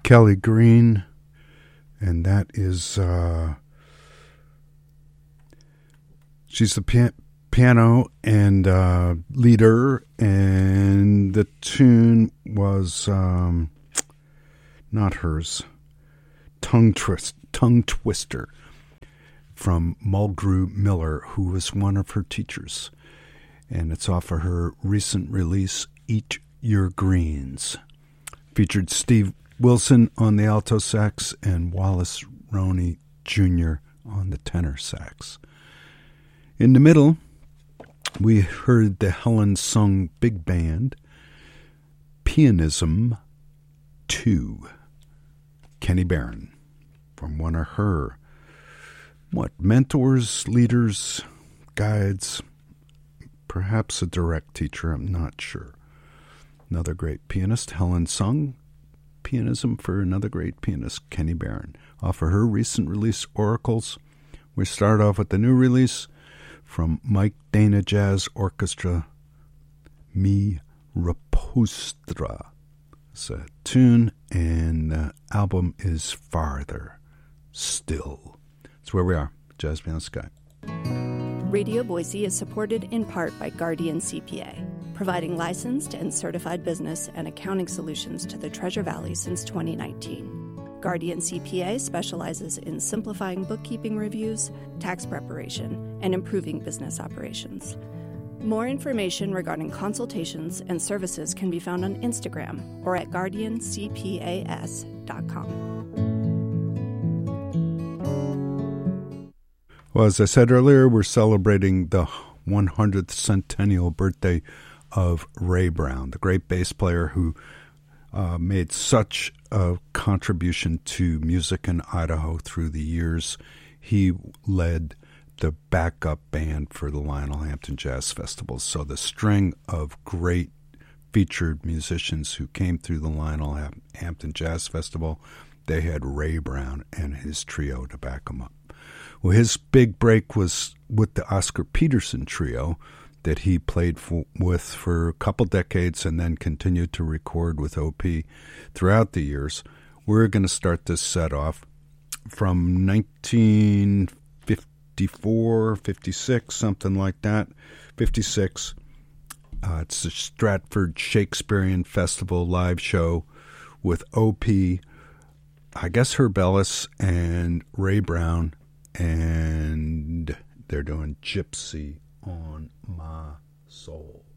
Kelly Green, and that is, she's the piano and leader, and the tune was not hers, Tongue Twister, from Mulgrew Miller, who was one of her teachers. And it's off of her recent release, Eat Your Greens. Featured Steve Wilson on the alto sax and Wallace Roney Jr. on the tenor sax. In the middle, we heard the Helen Sung Big Band, Pianism 2, Kenny Barron, from one of her, mentors, leaders, guides, perhaps a direct teacher, I'm not sure. Another great pianist, Helen Sung, Pianism for another great pianist, Kenny Barron. Off of her recent release, Oracles, we start off with the new release from Mike Dana Jazz Orchestra, Mi Repostra. It's a tune, and the album is Farther Still. That's where we are, Jazz Beyond the Sky. Radio Boise is supported in part by Guardian CPA, providing licensed and certified business and accounting solutions to the Treasure Valley since 2019. Guardian CPA specializes in simplifying bookkeeping reviews, tax preparation, and improving business operations. More information regarding consultations and services can be found on Instagram or at guardiancpas.com. Well, as I said earlier, we're celebrating the 100th centennial birthday of Ray Brown, the great bass player who made such a contribution to music in Idaho through the years. He led the backup band for the Lionel Hampton Jazz Festival. So the string of great featured musicians who came through the Lionel Hampton Jazz Festival, they had Ray Brown and his trio to back them up. Well, his big break was with the Oscar Peterson trio that he played with for a couple decades and then continued to record with OP throughout the years. We're going to start this set off from 1954, 56, something like that, 56. It's the Stratford Shakespearean Festival live show with OP, I guess Herb Ellis and Ray Brown, and they're doing Gypsy on My Soul.